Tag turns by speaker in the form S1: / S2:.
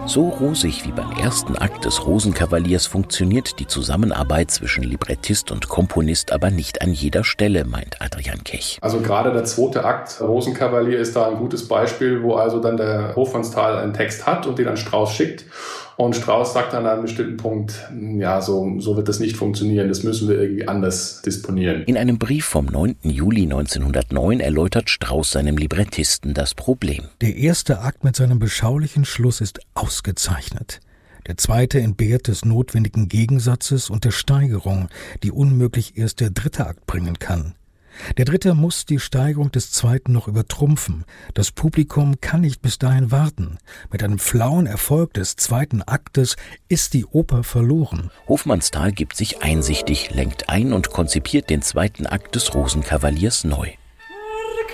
S1: So rosig wie beim ersten Akt des Rosenkavaliers funktioniert die Zusammenarbeit zwischen Librettist und Komponist aber nicht an jeder Stelle, meint Adrian Kech.
S2: Also gerade der zweite Akt Rosenkavalier ist da ein gutes Beispiel, wo also dann der Hofmannsthal einen Text hat und den an Strauss schickt. Und Strauss sagt dann an einem bestimmten Punkt, ja, so wird das nicht funktionieren, das müssen wir irgendwie anders disponieren.
S1: In einem Brief vom 9. Juli 1909 erläutert Strauss seinem Librettisten das Problem.
S3: Der erste Akt mit seinem beschaulichen Schluss ist ausgezeichnet. Der zweite entbehrt des notwendigen Gegensatzes und der Steigerung, die unmöglich erst der dritte Akt bringen kann. Der dritte muss die Steigerung des zweiten noch übertrumpfen. Das Publikum kann nicht bis dahin warten. Mit einem flauen Erfolg des zweiten Aktes ist die Oper verloren.
S1: Hofmannsthal gibt sich einsichtig, lenkt ein und konzipiert den zweiten Akt des Rosenkavaliers neu.